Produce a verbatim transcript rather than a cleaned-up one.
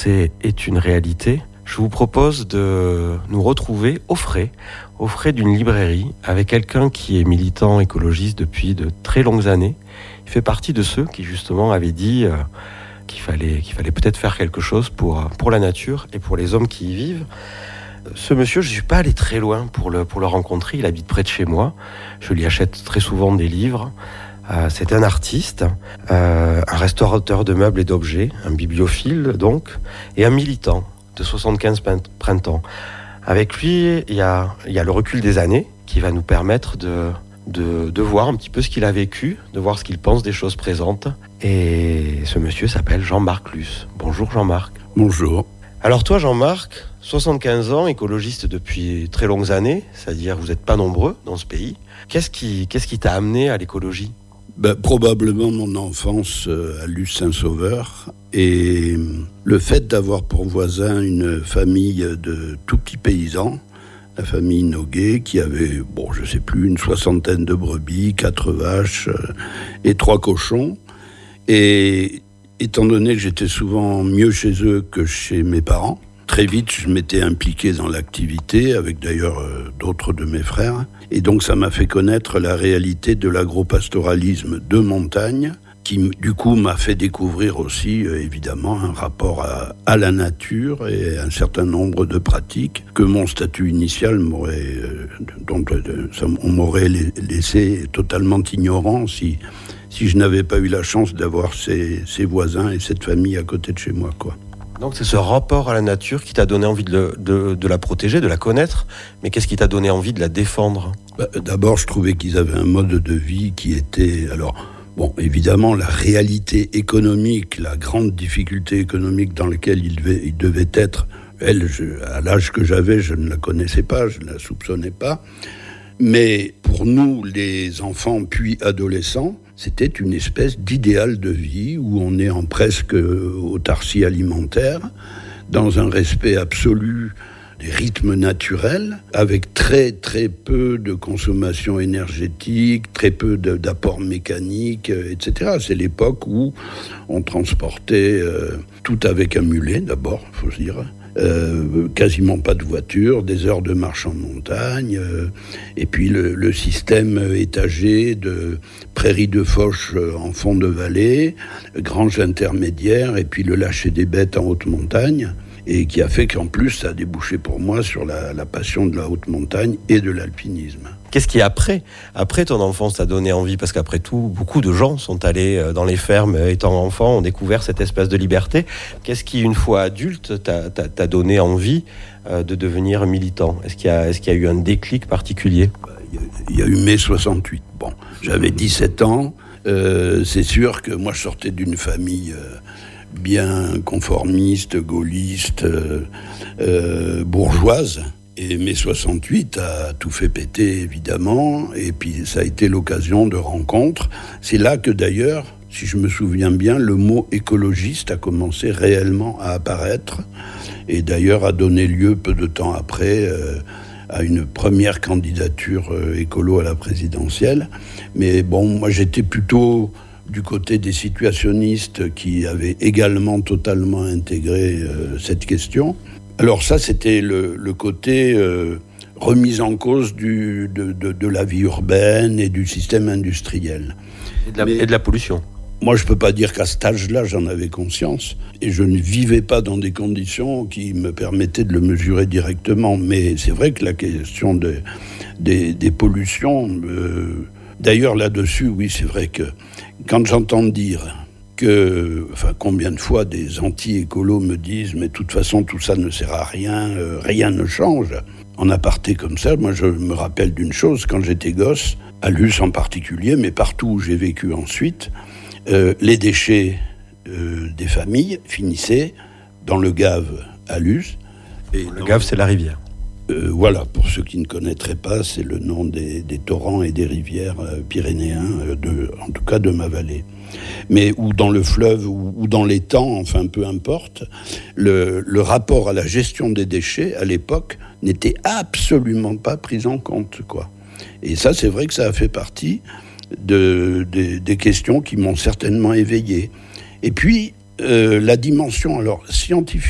passé est une réalité, je vous propose de nous retrouver au frais, au frais d'une librairie, avec quelqu'un qui est militant écologiste depuis de très longues années. Il fait partie de ceux qui justement avaient dit euh, qu'il fallait, qu'il fallait peut-être faire quelque chose pour, pour la nature et pour les hommes qui y vivent. Ce monsieur, je ne suis pas allé très loin pour le, pour le rencontrer, il habite près de chez moi. Je lui achète très souvent des livres. Euh, c'est un artiste, euh, un restaurateur de meubles et d'objets, un bibliophile donc, et un militant de soixante-quinze printemps. Avec lui, il y a, il y a le recul des années qui va nous permettre de, de, de voir un petit peu ce qu'il a vécu, de voir ce qu'il pense des choses présentes. Et ce monsieur s'appelle Jean-Marc Luce. Bonjour Jean-Marc. Bonjour. Alors toi Jean-Marc, soixante-quinze ans, écologiste depuis très longues années, c'est-à-dire vous n'êtes pas nombreux dans ce pays. Qu'est-ce qui, qu'est-ce qui t'a amené à l'écologie ? Ben, probablement mon enfance à Luce-Saint-Sauveur et le fait d'avoir pour voisin une famille de tout petits paysans, la famille Noguet, qui avait, bon, je sais plus, une soixantaine de brebis, quatre vaches et trois cochons. Et étant donné que j'étais souvent mieux chez eux que chez mes parents, très vite, je m'étais impliqué dans l'activité, avec d'ailleurs euh, d'autres de mes frères. Et donc, ça m'a fait connaître la réalité de l'agropastoralisme de montagne, qui, du coup, m'a fait découvrir aussi, euh, évidemment, un rapport à, à la nature et un certain nombre de pratiques que mon statut initial m'aurait, euh, dont euh, ça, on m'aurait laissé totalement ignorant si, si je n'avais pas eu la chance d'avoir ces, ces voisins et cette famille à côté de chez moi, quoi. Donc c'est ce rapport à la nature qui t'a donné envie de, le, de, de la protéger, de la connaître, mais qu'est-ce qui t'a donné envie de la défendre ? bah, D'abord, je trouvais qu'ils avaient un mode de vie qui était... Alors, bon, évidemment, la réalité économique, la grande difficulté économique dans laquelle ils devaient, ils devaient être, elle, je, à l'âge que j'avais, je ne la connaissais pas, je ne la soupçonnais pas. Mais pour nous, les enfants puis adolescents, c'était une espèce d'idéal de vie où on est en presque autarcie alimentaire, dans un respect absolu des rythmes naturels, avec très très peu de consommation énergétique, très peu de, d'apports mécaniques, et cetera. C'est l'époque où on transportait euh, tout avec un mulet, d'abord, il faut se dire. Euh, quasiment pas de voiture, des heures de marche en montagne, euh, et puis le, le système étagé de prairies de fauche en fond de vallée, granges intermédiaires, et puis le lâcher des bêtes en haute montagne, et qui a fait qu'en plus ça a débouché pour moi sur la, la passion de la haute montagne et de l'alpinisme. Qu'est-ce qui après, après ton enfance t'a donné envie ? Parce qu'après tout, beaucoup de gens sont allés dans les fermes étant enfants, ont découvert cette espèce de liberté. Qu'est-ce qui, une fois adulte, t'a, t'a, t'a donné envie de devenir militant ? Est-ce qu'il y a, est-ce qu'il y a eu un déclic particulier ? Il y a eu mai soixante-huit. Bon, j'avais dix-sept ans. Euh, c'est sûr que moi, je sortais d'une famille... Euh, bien conformiste, gaulliste, euh, euh, bourgeoise. Et mai soixante-huit a tout fait péter, évidemment, et puis ça a été l'occasion de rencontres. C'est là que d'ailleurs, si je me souviens bien, le mot écologiste a commencé réellement à apparaître, et d'ailleurs a donné lieu peu de temps après euh, à une première candidature euh, écolo à la présidentielle. Mais bon, moi j'étais plutôt... du côté des situationnistes qui avaient également totalement intégré euh, cette question. Alors ça, c'était le, le côté euh, remise en cause du, de, de, de la vie urbaine et du système industriel. Et de la, Mais, et de la pollution. Moi, je ne peux pas dire qu'à cet âge-là, j'en avais conscience. Et je ne vivais pas dans des conditions qui me permettaient de le mesurer directement. Mais c'est vrai que la question de, des, des pollutions... Euh, D'ailleurs, là-dessus, oui, c'est vrai que quand j'entends dire que, enfin, combien de fois des anti-écolos me disent « mais de toute façon, tout ça ne sert à rien, euh, rien ne change ». En aparté comme ça, moi, je me rappelle d'une chose, quand j'étais gosse, à Luce en particulier, mais partout où j'ai vécu ensuite, euh, les déchets euh, des familles finissaient dans le Gave à Luce. Et le Gave, c'est la rivière. Euh, voilà, pour ceux qui ne connaîtraient pas, c'est le nom des, des torrents et des rivières euh, pyrénéens, euh, de, en tout cas de ma vallée. Mais ou dans le fleuve, ou, ou dans l'étang, enfin peu importe, le, le rapport à la gestion des déchets, à l'époque, n'était absolument pas pris en compte, quoi. Et ça, c'est vrai que ça a fait partie de, de, des questions qui m'ont certainement éveillé. Et puis, euh, la dimension alors scientifique,